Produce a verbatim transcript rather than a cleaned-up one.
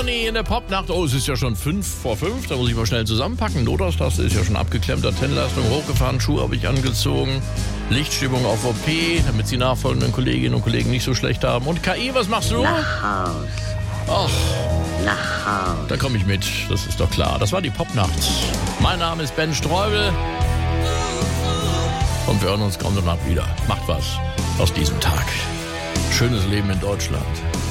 Johnny in der Popnacht. Oh, es ist ja schon fünf vor fünf. Da muss ich mal schnell zusammenpacken. Notaustaste ist ja schon abgeklemmt. Antennenleistung hochgefahren. Schuhe habe ich angezogen. Lichtstimmung auf O P, damit die nachfolgenden Kolleginnen und Kollegen nicht so schlecht haben. Und K I, was machst du? Nach Haus. Ach, Nach Haus. da komme ich mit. Das ist doch klar. Das war die Popnacht. Mein Name ist Ben Streubel. Und wir hören uns kommende Nacht wieder. Macht was aus diesem Tag. Schönes Leben in Deutschland.